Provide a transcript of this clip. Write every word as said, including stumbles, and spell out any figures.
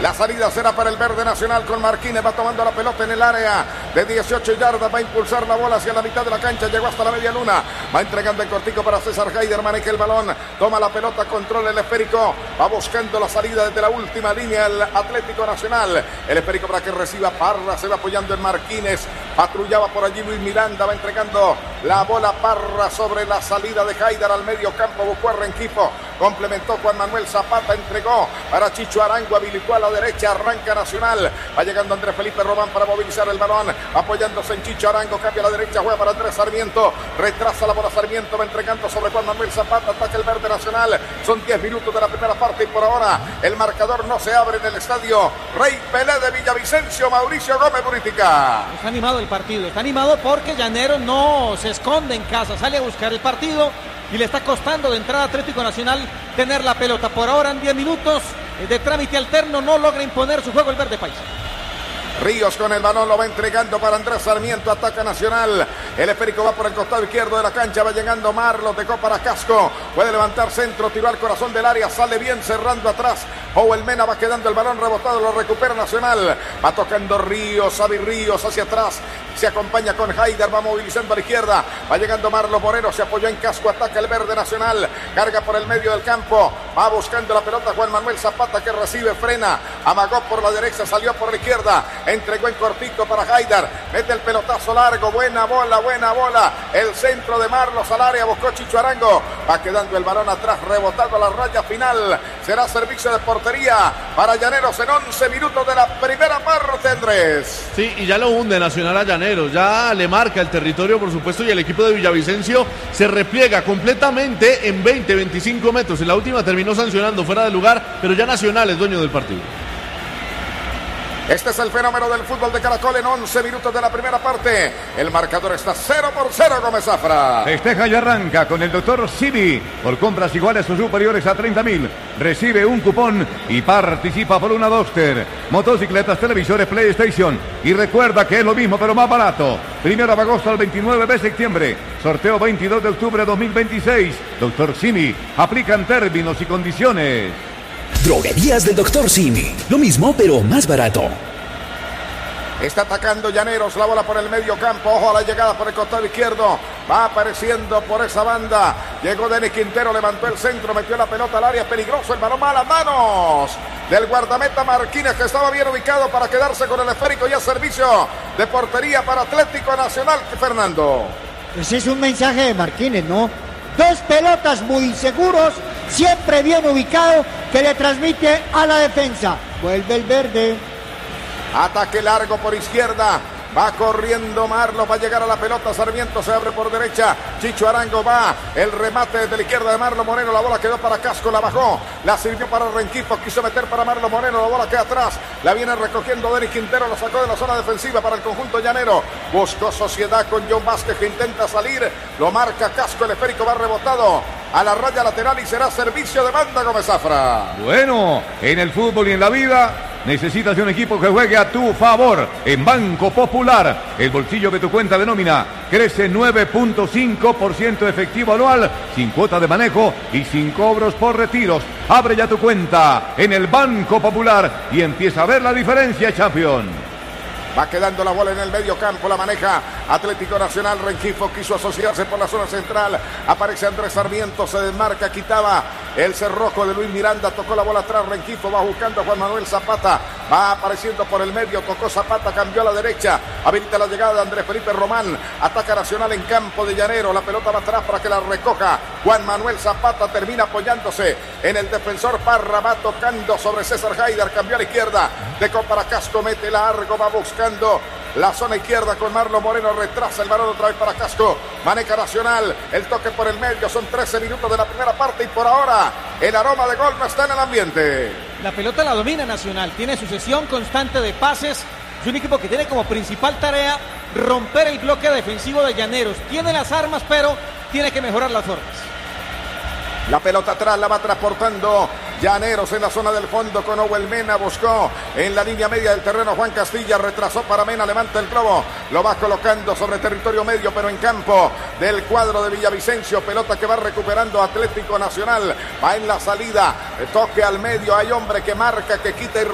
La salida será para el verde nacional con Marquines. Va tomando la pelota en el área de dieciocho yardas. Va a impulsar la bola hacia la mitad de la cancha. Llegó hasta la media luna. Va entregando en cortico para César Haider. Maneja el balón. Toma la pelota. Controla el esférico. Va buscando la salida desde la última línea el Atlético Nacional. El esférico para que reciba Parra. Se va apoyando en Marquines. Patrullaba por allí Luis Miranda. Va entregando la bola Parra sobre la salida de Haider al medio campo. Buscó a Rengifo. Complementó Juan Manuel Zapata. Entregó para Chicho Arango. Habilitó a la derecha. Arranca Nacional. Va llegando Andrés Felipe Román para movilizar el balón. Apoyándose en Chicho Arango. Cambia a la derecha. Juega para Andrés Sarmiento. Retrasa la bola Sarmiento. Va entregando sobre Juan Manuel Zapata. Ataca el verde nacional. Son diez minutos de la primera parte y por ahora el marcador no se abre en el estadio Rey Pelé de Villavicencio. Mauricio Gómez Buritica. Está animado el partido. Está animado porque Llanero no se esconde en casa. Sale a buscar el partido y le está costando de entrada a Atlético Nacional tener la pelota. Por ahora en diez minutos de trámite alterno no logra imponer su juego el verde paisa. Ríos con el balón, lo va entregando para Andrés Sarmiento, ataca Nacional, el esférico va por el costado izquierdo de la cancha, va llegando Marlos, dejó para Casco, puede levantar centro, tiró al corazón del área, sale bien cerrando atrás, Howell Mena va quedando el balón rebotado, lo recupera Nacional, va tocando Ríos, Xavi Ríos hacia atrás, se acompaña con Haider, va movilizando a la izquierda, va llegando Marlos Moreno, se apoyó en Casco, ataca el verde Nacional, carga por el medio del campo, va buscando la pelota Juan Manuel Zapata que recibe, frena, amagó por la derecha, salió por la izquierda, entregó en cortito para Haider, mete el pelotazo largo, buena bola, buena bola, el centro de Marlos al área, buscó Chicho Arango, va quedando el balón atrás, rebotando a la raya final, será servicio de portería para Llaneros en once minutos de la primera parte, Andrés. Sí, y ya lo hunde Nacional a Llaneros, ya le marca el territorio, por supuesto, y el equipo de Villavicencio se repliega completamente en veinte, veinticinco metros, en la última terminó sancionando fuera de lugar, pero ya Nacional es dueño del partido. Este es el fenómeno del fútbol de Caracol en once minutos de la primera parte. El marcador está cero por cero, Gómez Zafra. Festeja y arranca con el doctor Simi. Por compras iguales o superiores a treinta mil. Recibe un cupón y participa por una Duster. Motocicletas, televisores, PlayStation. Y recuerda que es lo mismo pero más barato. Primero de agosto al veintinueve de septiembre. Sorteo veintidós de octubre de dos mil veintiséis. doctor Simi. Aplican términos y condiciones. Droguerías del doctor Simi. Lo mismo, pero más barato. Está atacando Llaneros, la bola por el medio campo. Ojo a la llegada por el costado izquierdo. Va apareciendo por esa banda. Llegó Denis Quintero, levantó el centro, metió la pelota al área. Peligroso el balón, a las manos del guardameta Marquines, que estaba bien ubicado para quedarse con el esférico y a servicio de portería para Atlético Nacional. Fernando. Ese es un mensaje de Marquines, ¿no? Dos pelotas muy seguros, siempre bien ubicado, que le transmite a la defensa. Vuelve el verde. Ataque largo por izquierda. Va corriendo Marlos, va a llegar a la pelota, Sarmiento se abre por derecha, Chicho Arango va, el remate desde la izquierda de Marlos Moreno, la bola quedó para Casco, la bajó, la sirvió para Rengifo, quiso meter para Marlos Moreno, la bola queda atrás, la viene recogiendo Denis Quintero, lo sacó de la zona defensiva para el conjunto llanero, buscó sociedad con John Vázquez que intenta salir, lo marca Casco, el esférico va rebotado a la raya lateral y será servicio de banda, Gómez Zafra. Bueno, en el fútbol y en la vida necesitas de un equipo que juegue a tu favor. En Banco Popular, el bolsillo de tu cuenta de nómina crece nueve punto cinco por ciento efectivo anual, sin cuota de manejo y sin cobros por retiros. Abre ya tu cuenta en el Banco Popular y empieza a ver la diferencia, campeón. Va quedando la bola en el medio campo, la maneja Atlético Nacional. Rengifo quiso asociarse por la zona central. Aparece Andrés Sarmiento, se desmarca, quitaba el cerrojo de Luis Miranda. Tocó la bola atrás, Rengifo va buscando a Juan Manuel Zapata. Va apareciendo por el medio, tocó Zapata, cambió a la derecha. Habilita la llegada de Andrés Felipe Román. Ataca Nacional en campo de Llanero. La pelota va atrás para que la recoja Juan Manuel Zapata. Termina apoyándose en el defensor Parra. Va tocando sobre César Haider. Cambió a la izquierda. Dejó para Casco, mete largo, va buscando la zona izquierda con Marlos Moreno, retrasa el balón otra vez para Casco, maneja Nacional, el toque por el medio, son trece minutos de la primera parte y por ahora el aroma de gol no está en el ambiente. La pelota la domina Nacional, tiene sucesión constante de pases, es un equipo que tiene como principal tarea romper el bloque defensivo de Llaneros, tiene las armas pero tiene que mejorar las formas. La pelota atrás la va transportando Llaneros en la zona del fondo con Howell Mena. Buscó en la línea media del terreno Juan Castilla. Retrasó para Mena. Levanta el globo. Lo va colocando sobre territorio medio, pero en campo del cuadro de Villavicencio. Pelota que va recuperando Atlético Nacional. Va en la salida. Toque al medio. Hay hombre que marca, que quita y